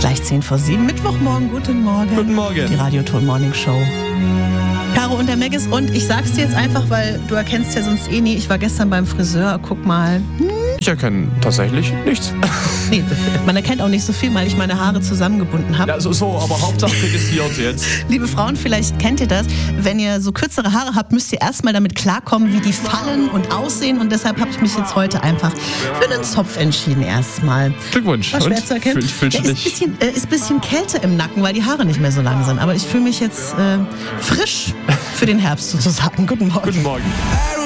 Gleich 6:50, Mittwochmorgen, guten Morgen. Guten Morgen. Die Radio-Ton Morning Show. Caro und der Maggis, und ich sag's dir jetzt einfach, weil du erkennst ja sonst eh nie, ich war gestern beim Friseur, guck mal. Ich erkenne tatsächlich nichts. Nee, man erkennt auch nicht so viel, weil ich meine Haare zusammengebunden habe. Ja, so, aber Hauptsache kritisiert jetzt. Liebe Frauen, vielleicht kennt ihr das. Wenn ihr so kürzere Haare habt, müsst ihr erstmal damit klarkommen, wie die fallen und aussehen. Und deshalb habe ich mich jetzt heute einfach für einen Zopf entschieden erstmal. Glückwunsch. War schwer zu erkennen. Fühlst du dich? Ist ein bisschen Kälte im Nacken, weil die Haare nicht mehr so lang sind. Aber ich fühle mich jetzt frisch für den Herbst sozusagen. Guten Morgen. Guten Morgen.